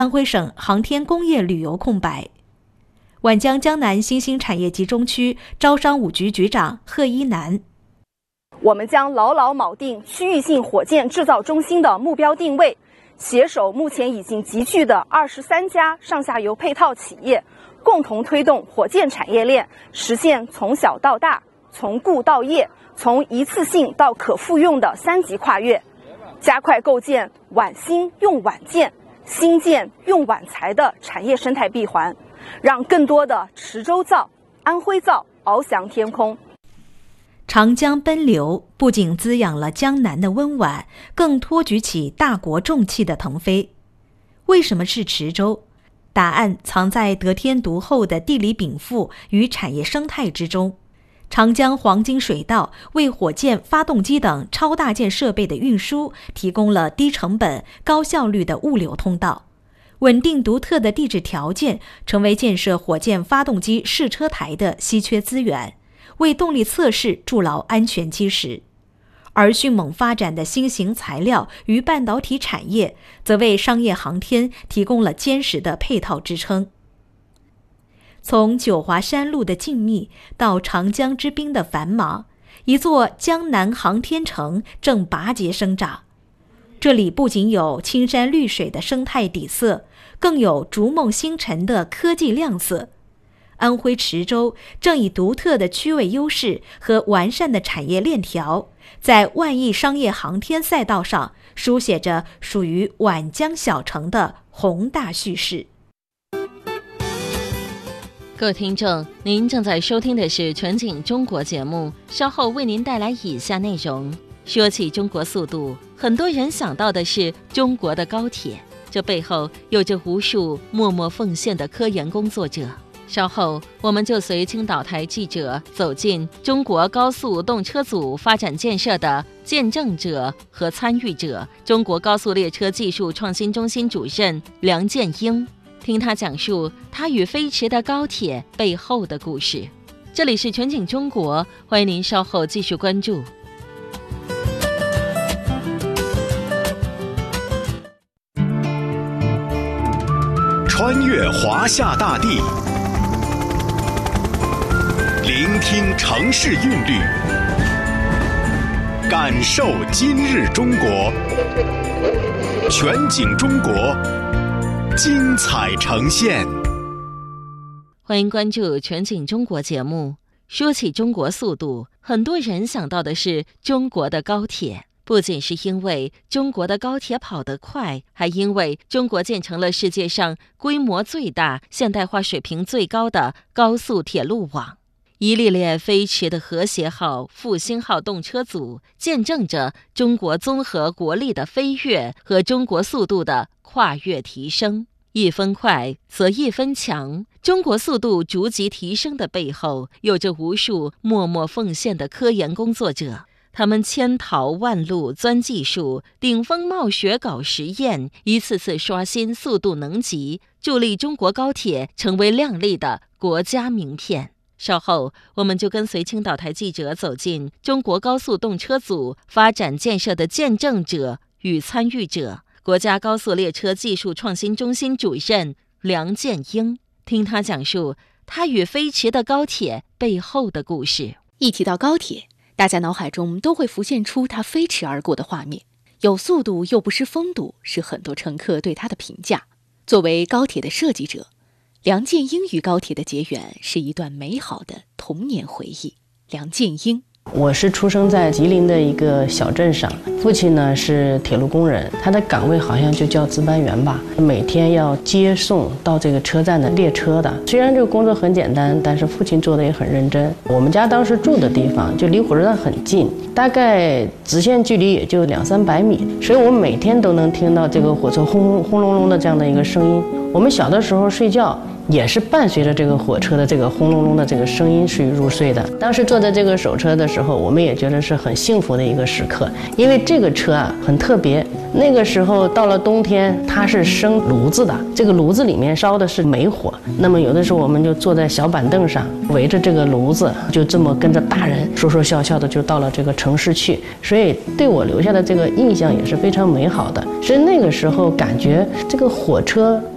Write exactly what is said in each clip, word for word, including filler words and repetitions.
安徽省航天工业旅游空白。皖江江南新兴产业集中区招商五局局长贺一楠： 我们将牢牢铆定区域性火箭制造中心的目标定位，携手目前已经集聚的二十三家上下游配套企业，共同推动火箭产业链实现从小到大、从固到业、从一次性到可复用的三级跨越，加快构建皖新用皖建、新建用皖材的产业生态闭环，让更多的池州造、安徽造翱翔天空。 长江奔流不仅滋养了江南的温婉，更托举起大国重器的腾飞。为什么是池州？答案藏在得天独厚的地理禀赋与产业生态之中。长江黄金水道为火箭发动机等超大件设备的运输提供了低成本、高效率的物流通道。稳定独特的地质条件成为建设火箭发动机试车台的稀缺资源，为动力测试筑牢安全基石。而迅猛发展的新型材料与半导体产业则为商业航天提供了坚实的配套支撑。从九华山路的静谧到长江之滨的繁忙，一座江南航天城正拔节生长。这里不仅有青山绿水的生态底色，更有逐梦星辰的科技亮色。安徽池州正以独特的区位优势和完善的产业链条，在万亿商业航天赛道上书写着属于皖江小城的宏大叙事。 各位听众，您正在收听的是全景中国节目，稍后为您带来以下内容。说起中国速度，很多人想到的是中国的高铁，这背后有着无数默默奉献的科研工作者。稍后我们就随青岛台记者走进中国高速动车组发展建设的见证者和参与者，中国高速列车技术创新中心主任梁建英，听他讲述他与飞驰的高铁背后的故事。这里是全景中国，欢迎您稍后继续关注。 穿越华夏大地，聆听城市韵律，感受今日中国。全景中国，精彩呈现。 欢迎关注全景中国节目。说起中国速度，很多人想到的是中国的高铁。不仅是因为中国的高铁跑得快，还因为中国建成了世界上规模最大、现代化水平最高的高速铁路网。一列列飞驰的和谐号、复兴号动车组，见证着中国综合国力的飞跃和中国速度的跨越提升。一分快则一分强，中国速度逐级提升的背后，有着无数默默奉献的科研工作者。他们千淘万漉钻技术，顶风冒雪搞实验，一次次刷新速度能级，助力中国高铁成为亮丽的国家名片。稍后我们就跟随青岛台记者走进中国高速动车组发展建设的见证者与参与者，国家高速列车技术创新中心主任梁建英，听他讲述他与飞驰的高铁背后的故事。 一提到高铁，大家脑海中都会浮现出它飞驰而过的画面，有速度又不失风度，是很多乘客对它的评价。作为高铁的设计者，梁建英与高铁的结缘是一段美好的童年回忆。梁建英， 我是出生在吉林的一个小镇上，父亲呢是铁路工人，他的岗位好像就叫值班员吧，每天要接送到这个车站的列车的。虽然这个工作很简单，但是父亲做的也很认真。我们家当时住的地方就离火车站很近，大概直线距离也就两三百米，所以我们每天都能听到这个火车轰轰轰隆隆的这样的一个声音。我们小的时候睡觉也是伴随着这个火车的这个轰隆隆的这个声音去入睡的。当时坐在这个手车的时候，我们也觉得是很幸福的一个时刻，因为这个车啊很特别。那个时候到了冬天，它是生炉子的，这个炉子里面烧的是煤火。那么有的时候我们就坐在小板凳上，围着这个炉子，就这么跟着大人说说笑笑的就到了这个城市去。所以对我留下的这个印象也是非常美好的。所以那个时候感觉这个火车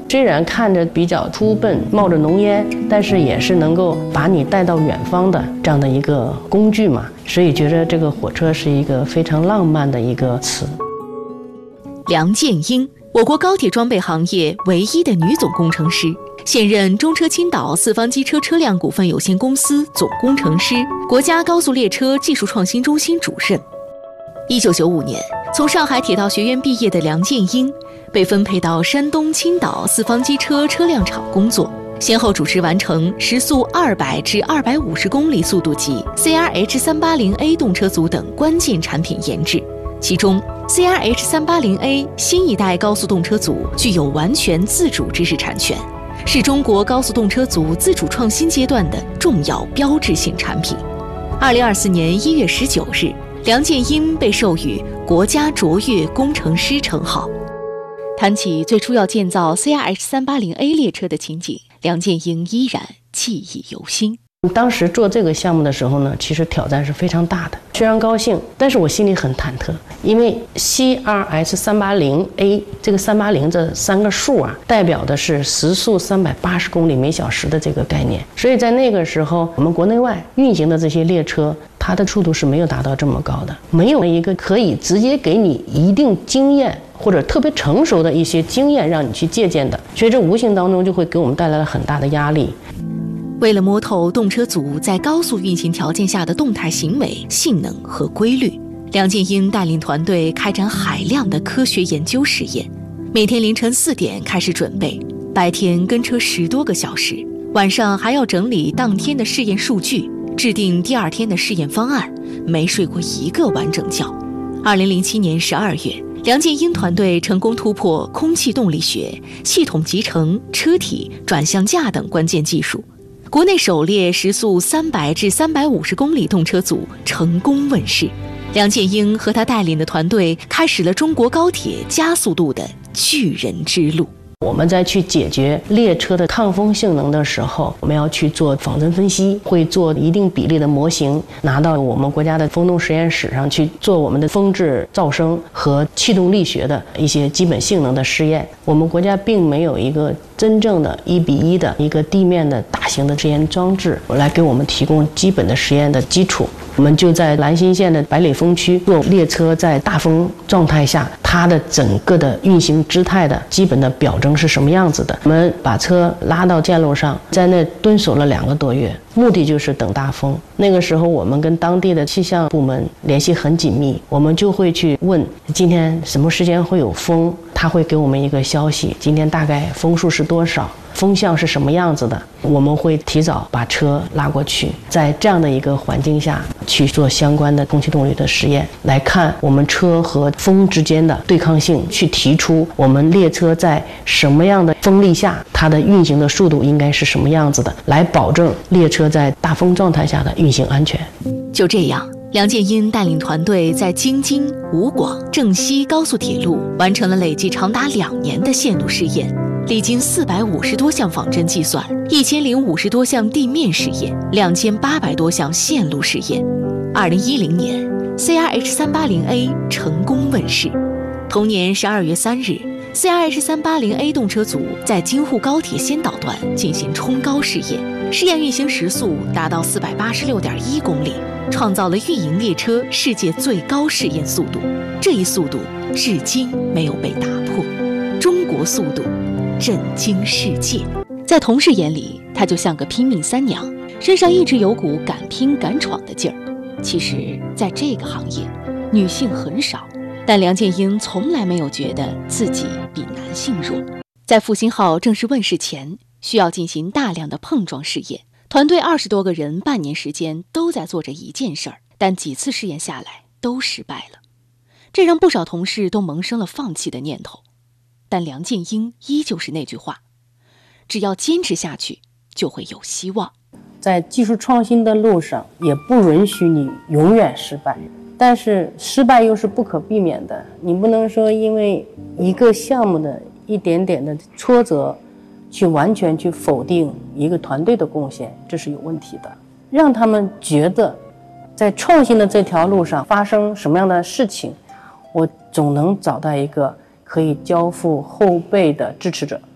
虽然看着比较粗笨，冒着浓烟，但是也是能够把你带到远方的这样的一个工具嘛。所以觉得这个火车是一个非常浪漫的一个词。 梁建英，我国高铁装备行业唯一的女总工程师，现任中车青岛四方机车车辆股份有限公司总工程师，国家高速列车技术创新中心主任。一九九五年，从上海铁道学院毕业的梁建英被分配到山东青岛四方机车车辆厂工作，先后主持完成时速二百至二百五十公里速度级 C R H 三八零 A 动车组等关键产品研制。其中 C R H 三八零 A 新一代高速动车组具有完全自主知识产权，是中国高速动车组自主创新阶段的重要标志性产品。二零二四年一月十九日，梁建英被授予国家卓越工程师称号。谈起最初要建造 C R H 三八零 A 列车的情景，梁建英依然记忆犹新。 当时做这个项目的时候呢，其实挑战是非常大的，非常高兴，但是我心里很忐忑，因为 C R H 三八零 A 这个三八零这三个数啊，代表的是时速三百八十公里每小时的这个概念，所以在那个时候，我们国内外运行的这些列车，它的速度是没有达到这么高的，没有一个可以直接给你一定经验或者特别成熟的一些经验让你去借鉴的，所以这无形当中就会给我们带来了很大的压力。 为了摸透动车组在高速运行条件下的动态行为、性能和规律，梁建英带领团队开展海量的科学研究实验。每天凌晨四点开始准备，白天跟车十多个小时，晚上还要整理当天的试验数据，制定第二天的试验方案，没睡过一个完整觉。二零零七年十二月，梁建英团队成功突破空气动力学、系统集成、车体、转向架等关键技术。国内首列时速三百至三百五十公里动车组成功问世，梁建英和他带领的团队开始了中国高铁加速度的巨人之路。 我们在去解决列车的抗风性能的时候，我们要去做仿真分析，会做一定比例的模型，拿到我们国家的风动实验室上去做我们的风质噪声和气动力学的一些基本性能的试验。我们国家并没有一个真正的一比一的一个地面的大型的实验装置来给我们提供基本的实验的基础。我们就在兰新县的百里风区做列车在大风状态下它的整个的运行姿态的基本的表征是什么样子的。我们把车拉到线路上，在那蹲守了两个多月，目的就是等大风。那个时候我们跟当地的气象部门联系很紧密，我们就会去问今天什么时间会有风，他会给我们一个消息，今天大概风速是多少，风向是什么样子的，我们会提早把车拉过去，在这样的一个环境下去做相关的空气动力的实验，来看我们车和风之间的对抗性，去提出我们列车在什么样的风力下它的运行的速度应该是什么样子的，来保证列车在大风状态下的运行安全。 就这样，梁建英带领团队在京津、武广、郑西高速铁路完成了累计长达两年的线路试验，历经四百五十多项仿真计算，一千零五十多项地面试验，两千八百多项线路试验。二零一零年 ，C R H 三八零 A 成功问世。同年十二月三日 ，C R H 三八零 A 动车组在京沪高铁先导段进行冲高试验，试验运行时速达到四百八十六点一公里，创造了运营列车世界最高试验速度。这一速度至今没有被打破，中国速度震惊世界。在同事眼里，她就像个拼命三娘，身上一直有股敢拼敢闯的劲儿。其实，在这个行业，女性很少，但梁建英从来没有觉得自己比男性弱。在复兴号正式问世前，需要进行大量的碰撞试验，团队二十多个人，半年时间都在做着一件事儿，但几次试验下来都失败了，这让不少同事都萌生了放弃的念头。但梁建英依旧是那句话，只要坚持下去，就会有希望。 在技术创新的路上，也不允许你永远失败，但是失败又是不可避免的。你不能说因为一个项目的一点点的挫折，去完全去否定一个团队的贡献，这是有问题的。让他们觉得，在创新的这条路上发生什么样的事情，我总能找到一个可以交付后辈的支持者。